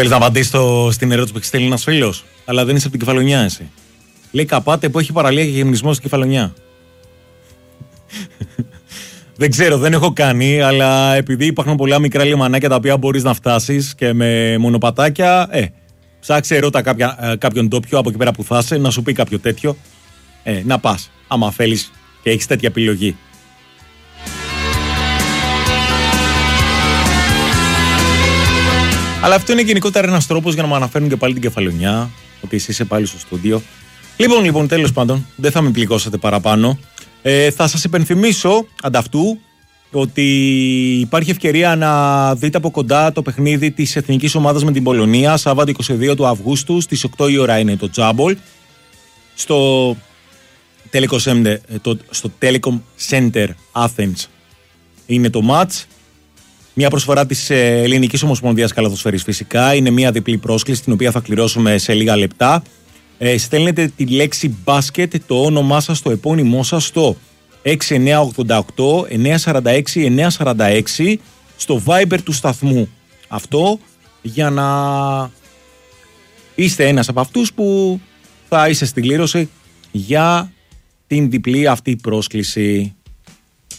Θέλεις να απαντήσω στην ερώτηση που έχει στείλει ένας φίλος? Αλλά δεν είσαι από την Κεφαλονιά εσύ. Λέει Καπάτε που έχει παραλία και γυμνισμό στην Κεφαλονιά. Δεν ξέρω, δεν έχω κάνει, αλλά επειδή υπάρχουν πολλά μικρά λιμανάκια τα οποία μπορείς να φτάσεις και με μονοπατάκια, ψάξε ρώτα κάποιον ντόπιο από εκεί πέρα που θα είσαι, να σου πει κάποιο τέτοιο, να πας, άμα θέλεις και έχεις τέτοια επιλογή. Αλλά αυτό είναι γενικότερα ένας τρόπος για να μου αναφέρουν και πάλι την Κεφαλονιά, ότι εσύ είσαι πάλι στο στούντιο. Λοιπόν, τέλος πάντων, δεν θα με πληγώσετε παραπάνω. Θα σας υπενθυμίσω ανταυτού ότι υπάρχει ευκαιρία να δείτε από κοντά το παιχνίδι της εθνικής ομάδας με την Πολωνία, Σάββατο 22 του Αυγούστου, στις 8 η ώρα είναι το τζάμπολ, στο Telecom Center Athens είναι το match. Μια προσφορά της Ελληνικής Ομοσπονδίας Καλαθοσφαίρης φυσικά, είναι μια διπλή πρόσκληση την οποία θα κληρώσουμε σε λίγα λεπτά. Στέλνετε τη λέξη μπάσκετ, το όνομά σας, το επώνυμό σας στο 6988 946 946 στο Viber του σταθμού. Αυτό για να είστε ένας από αυτούς που θα είσαι στην κλήρωση για την διπλή αυτή πρόσκληση.